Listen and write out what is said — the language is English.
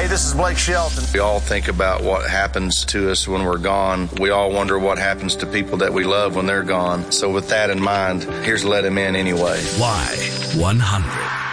Hey, this is Blake Shelton. We all think about what happens to us when we're gone. We all wonder what happens to people that we love when they're gone. So with that in mind, here's Let Him In Anyway. Y100.